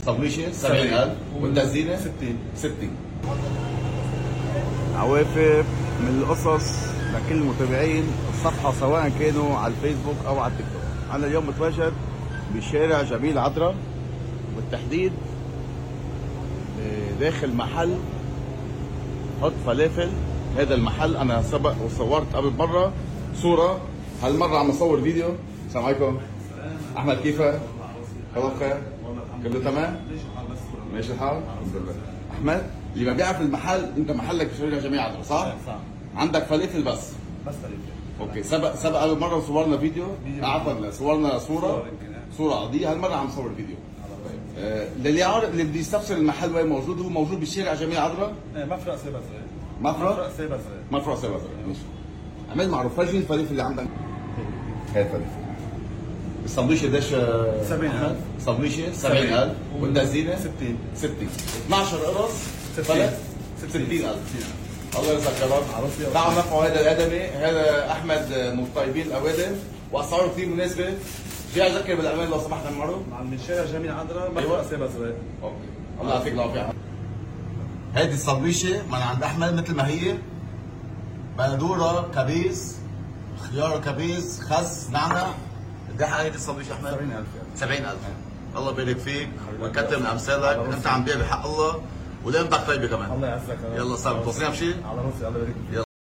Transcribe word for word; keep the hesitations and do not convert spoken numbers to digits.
صبليشه سبعين ألف والتزينه ستين ستين. عوافر من القصص لكل المتابعين الصفحة سواء كانوا على الفيسبوك أو على التيك توك. أنا اليوم متواجد بشارع جميل عطرة، بالتحديد داخل محل حط فلافل. هذا المحل أنا سبق وصورت قبل مرة صورة، هالمرة عم أصور فيديو. السلام عليكم أحمد، كيفك؟ الله بخير؟ كله تمام؟ ماشي الحال؟ الحمد لله. أحمد اللي ما بيعرف المحل، أنت محلك بشارع جميل عطرة صح؟ صح. عندك فلافل بس؟ بس فلافل. اوكي، سبق سبق قبل مره وصورنا فيديو، عفوا صورنا صوره صوره قضيه، هالمره عم نصور فيديو. آه للي يعرف، اللي بده يستفسر المحل وين موجود، هو موجود بالشارع جميل عذراء، ايه مفرق سيبا زرق. مفرق سيبا زرق. مفرق سيبا زرق. ماشي، عمل معروف. فرجي الفلافل اللي عندك. هاي الفلافل. الصبليشه قديش؟ سبعين ألف. صبليشه سبعين ألف والتزينه ستين ستين. اثنعش قرص فلت ستين ألف. الله يرزقك يا رب. دعوا نفعوا هذا الادمي، هذا احمد من طيبين الاوادم، واسعاره كثير مناسبه. جاي اذكر بالامان لو سمحت المره. من شارع جميل عذراء مفرق سيبا زرق. اوكي، الله يعطيك العافيه. هيدي الصبيشه من عند احمد مثل ما هي، بندوره، كبيس، خيار كبيس، خس، نعنع. قد ايه هيدي الصبيشه احمد؟ سبعين ألف. سبعين ألف. الله يبارك فيك ويكتر من امثالك، انت عم تبيع بحق الله ولقيمتك طيبه كمان. الله يعزك. يلا صار بتوصينا بشيء؟ على راسي، الله يبارك فيك.